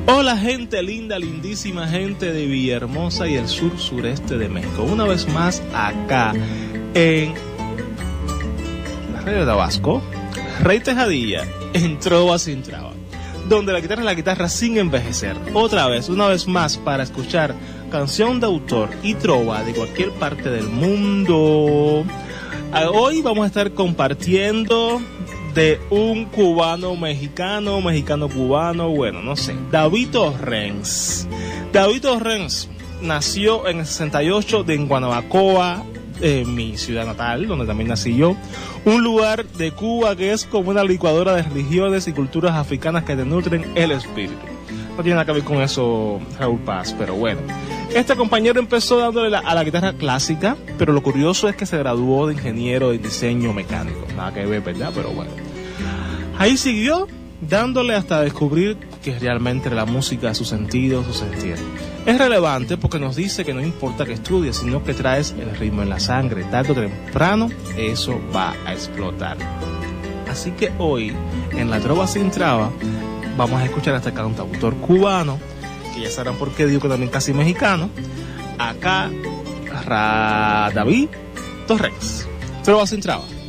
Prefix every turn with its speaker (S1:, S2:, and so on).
S1: Hola gente linda, lindísima gente de Villahermosa y el sur-sureste de México. Una vez más acá en la radio de Tabasco, Rey Tejadilla, en Trova Sin Traba, donde la guitarra es la guitarra sin envejecer. Una vez más para escuchar canción de autor y trova de cualquier parte del mundo. Hoy vamos a estar compartiendo de un mexicano cubano, bueno, no sé, David Torrens. David Torrens nació en el 68 en Guanabacoa, mi ciudad natal, donde también nací yo, un lugar de Cuba que es como una licuadora de religiones y culturas africanas que te nutren el espíritu. No tiene nada que ver con eso Raúl Paz, pero bueno. Este compañero empezó dándole a la guitarra clásica, pero lo curioso es que se graduó de ingeniero en diseño mecánico. Nada que ver, ¿verdad? Pero bueno. Ahí siguió dándole hasta descubrir que realmente la música, su sentido, su sentir. Es relevante porque nos dice que no importa que estudies, sino que traes el ritmo en la sangre. Tarde o temprano, eso va a explotar. Así que hoy, en la Trova Sin Traba, vamos a escuchar a este cantautor cubano, que ya sabrán por qué digo que también casi mexicano, acá, David Torrens. Trova Sin Traba.